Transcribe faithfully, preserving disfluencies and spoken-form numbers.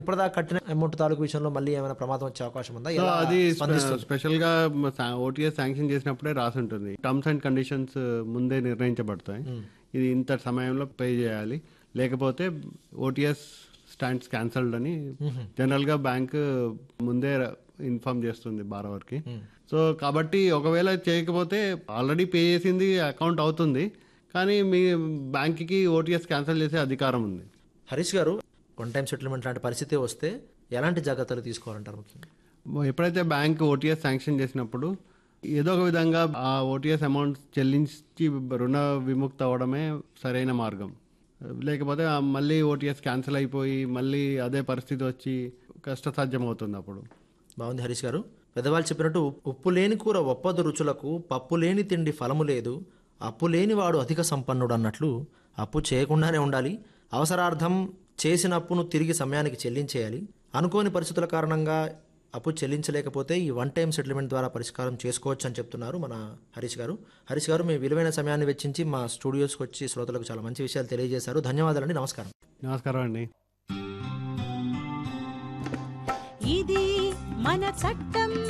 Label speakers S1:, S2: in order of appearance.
S1: ఇప్పటిదాకా కట్టిన అమౌంట్ తాలూకు విషయంలో మళ్ళీ ఏమైనా ప్రమాదం వచ్చే అవకాశం ఉందా?
S2: సో
S1: ఎలా
S2: అది
S1: స్పందిస్తుంది?
S2: స్పెషల్ గా ఓటీఎస్ శాంక్షన్ చేసినప్పుడే రాసి ఉంటుంది. టర్మ్స్ అండ్ కండిషన్స్ ముందే నిర్ణయించబడతాయి. ఇది ఇంత సమయంలో పే చేయాలి, లేకపోతే ఓటీఎస్ స్టాండ్స్ క్యాన్సల్డ్ అని జనరల్ గా బ్యాంక్ ముందే ఇన్ఫార్మ్ చేస్తుంది బారోవర్ కి. సో కాబట్టి ఒకవేళ చేయకపోతే ఆల్రెడీ పే చేసింది అకౌంట్ అవుతుంది, కానీ మీ బ్యాంక్ కి ఓటీఎస్ క్యాన్సిల్ చేసే అధికారం ఉంది.
S1: హరీష్ గారు, వన్ టైం సెటిల్మెంట్ లాంటి పరిస్థితి వస్తే ఎలాంటి జాగ్రత్తలు తీసుకోవాలంటారు ముఖ్యంగా?
S2: ఎప్పుడైతే బ్యాంక్ ఓటీఎస్ శాంక్షన్ చేసినప్పుడు ఏదో ఒక విధంగా ఆ ఓటీఎస్ అమౌంట్ చెల్లించి రుణ విముక్త అవ్వడమే సరైన మార్గం. లేకపోతే ఆ మళ్ళీ ఓటీఎస్ క్యాన్సిల్ అయిపోయి మళ్ళీ అదే పరిస్థితి వచ్చి కష్టసాధ్యం అవుతుంది అప్పుడు.
S1: బాగుంది హరీష్ గారు. పెద్దవాళ్ళు చెప్పినట్టు ఉప్పు లేని కూర ఒప్పదు రుచులకు, పప్పు లేని తిండి ఫలము లేదు, అప్పు లేని వాడు అధిక సంపన్నుడు అన్నట్లు అప్పు చేయకుండానే ఉండాలి. అవసరార్థం చేసిన అప్పును తిరిగి సమయానికి చెల్లించేయాలి. అనుకోని పరిస్థితుల కారణంగా అప్పు చెల్లించలేకపోతే ఈ వన్ టైం సెటిల్మెంట్ ద్వారా పరిష్కారం చేసుకోవచ్చు అని చెప్తున్నారు మన హరీష్ గారు. హరీష్ గారు, మీ విలువైన సమయాన్ని వెచ్చించి మా స్టూడియోస్కి వచ్చి శ్రోతలకు చాలా మంచి విషయాలు తెలియజేశారు. ధన్యవాదాలండి. నమస్కారం.
S2: నమస్కారం అండి.
S3: ఇది మన చట్టం